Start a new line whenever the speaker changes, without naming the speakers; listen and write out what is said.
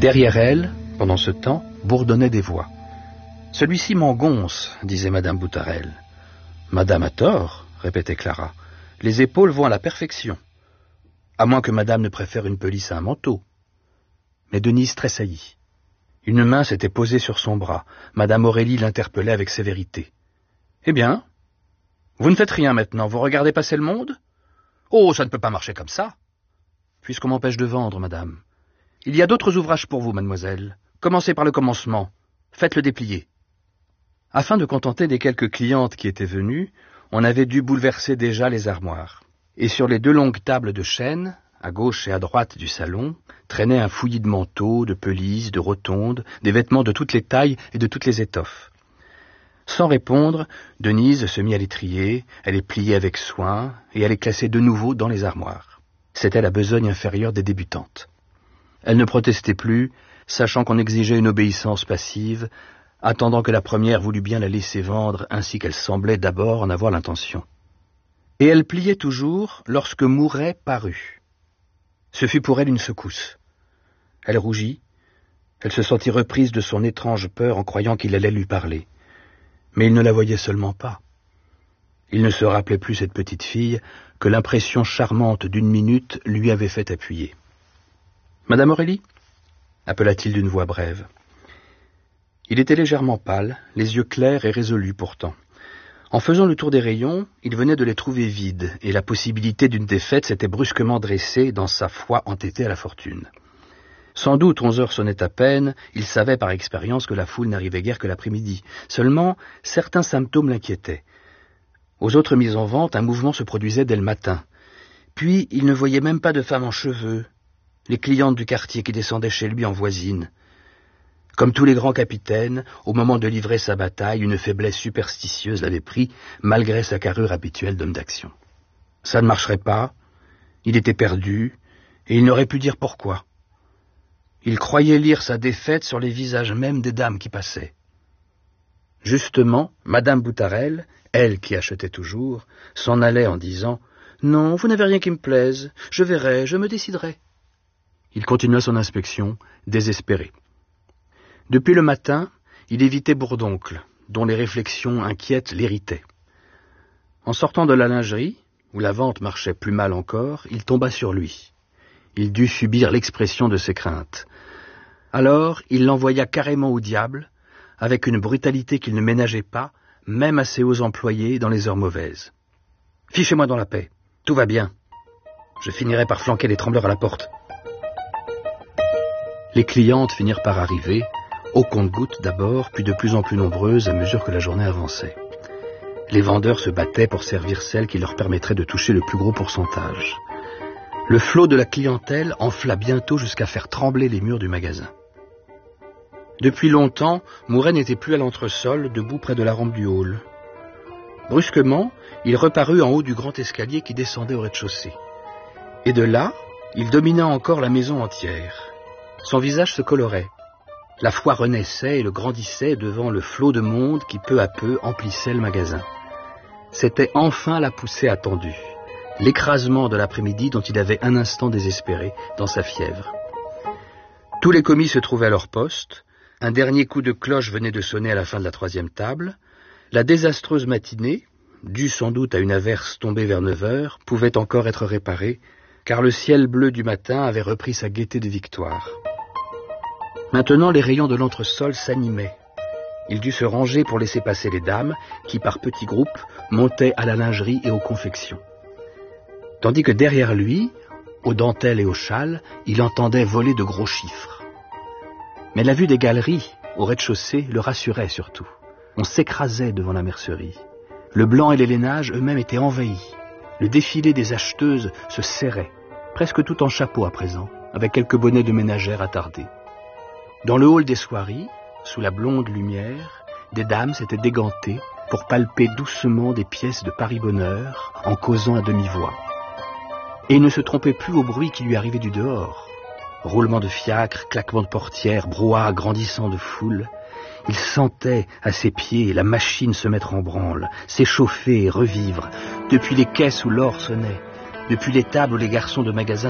Derrière elle, pendant ce temps, bourdonnaient des voix. « Celui-ci m'engonce, » disait Madame Boutarel. « Madame a tort, » répétait Clara. « Les épaules vont à la perfection. À moins que Madame ne préfère une pelisse à un manteau. » Mais Denise tressaillit. Une main s'était posée sur son bras. Madame Aurélie l'interpellait avec sévérité. « Eh bien, vous ne faites rien maintenant, vous regardez passer le monde ? Oh, ça ne peut pas marcher comme ça. Puisqu'on m'empêche de vendre, madame. Il y a d'autres ouvrages pour vous, mademoiselle. Commencez par le commencement. Faites-le déplier. » Afin de contenter des quelques clientes qui étaient venues, on avait dû bouleverser déjà les armoires. Et sur les 2 longues tables de chêne, à gauche et à droite du salon, traînait un fouillis de manteaux, de pelisses, de rotondes, des vêtements de toutes les tailles et de toutes les étoffes. Sans répondre, Denise se mit à les trier, elle les pliait avec soin, et elle les classait de nouveau dans les armoires. C'était la besogne inférieure des débutantes. Elle ne protestait plus, sachant qu'on exigeait une obéissance passive, attendant que la première voulût bien la laisser vendre, ainsi qu'elle semblait d'abord en avoir l'intention. Et elle pliait toujours lorsque Mouret parut. Ce fut pour elle une secousse. Elle rougit, elle se sentit reprise de son étrange peur en croyant qu'il allait lui parler. Mais il ne la voyait seulement pas. Il ne se rappelait plus cette petite fille que l'impression charmante d'1 minute lui avait fait appuyer. « Madame Aurélie » appela-t-il d'une voix brève. Il était légèrement pâle, les yeux clairs et résolus pourtant. En faisant le tour des rayons, il venait de les trouver vides, et la possibilité d'une défaite s'était brusquement dressée dans sa foi entêtée à la fortune. Sans doute 11 heures sonnaient à peine, il savait par expérience que la foule n'arrivait guère que l'après-midi. Seulement, certains symptômes l'inquiétaient. Aux autres mises en vente, un mouvement se produisait dès le matin. Puis, il ne voyait même pas de femmes en cheveux, les clientes du quartier qui descendaient chez lui en voisine. Comme tous les grands capitaines, au moment de livrer sa bataille, une faiblesse superstitieuse l'avait pris, malgré sa carrure habituelle d'homme d'action. Ça ne marcherait pas, il était perdu, et il n'aurait pu dire pourquoi. Il croyait lire sa défaite sur les visages mêmes des dames qui passaient. Justement, Madame Boutarel, elle qui achetait toujours, s'en allait en disant « Non, vous n'avez rien qui me plaise, je verrai, je me déciderai. » Il continua son inspection, désespéré. Depuis le matin, il évitait Bourdoncle, dont les réflexions inquiètes l'irritaient. En sortant de la lingerie, où la vente marchait plus mal encore, il tomba sur lui. Il dut subir l'expression de ses craintes. Alors, il l'envoya carrément au diable, avec une brutalité qu'il ne ménageait pas, même à ses hauts employés dans les heures mauvaises. « Fichez-moi dans la paix, tout va bien. Je finirai par flanquer les trembleurs à la porte. » Les clientes finirent par arriver, au compte-gouttes d'abord, puis de plus en plus nombreuses à mesure que la journée avançait. Les vendeurs se battaient pour servir celles qui leur permettraient de toucher le plus gros pourcentage. Le flot de la clientèle enfla bientôt jusqu'à faire trembler les murs du magasin. Depuis longtemps, Mouret n'était plus à l'entresol, debout près de la rampe du hall. Brusquement, il reparut en haut du grand escalier qui descendait au rez-de-chaussée. Et de là, il domina encore la maison entière. Son visage se colorait. La foi renaissait et le grandissait devant le flot de monde qui peu à peu emplissait le magasin. C'était enfin la poussée attendue, l'écrasement de l'après-midi dont il avait un instant désespéré dans sa fièvre. Tous les commis se trouvaient à leur poste, un dernier coup de cloche venait de sonner à la fin de la 3e table, la désastreuse matinée, due sans doute à une averse tombée vers 9 heures, pouvait encore être réparée, car le ciel bleu du matin avait repris sa gaieté de victoire. Maintenant, les rayons de l'entresol s'animaient. Il dut se ranger pour laisser passer les dames, qui par petits groupes montaient à la lingerie et aux confections. Tandis que derrière lui, aux dentelles et aux châles, il entendait voler de gros chiffres. Mais la vue des galeries, au rez-de-chaussée, le rassurait surtout. On s'écrasait devant la mercerie. Le blanc et les lainages eux-mêmes étaient envahis. Le défilé des acheteuses se serrait, presque tout en chapeau à présent, avec quelques bonnets de ménagères attardés. Dans le hall des soieries, sous la blonde lumière, des dames s'étaient dégantées pour palper doucement des pièces de Paris-Bonheur en causant à demi-voix. Et il ne se trompait plus au bruit qui lui arrivait du dehors. Roulement de fiacre, claquement de portière, brouhaha grandissant de foule. Il sentait à ses pieds la machine se mettre en branle, s'échauffer et revivre, depuis les caisses où l'or sonnait, depuis les tables où les garçons de magasin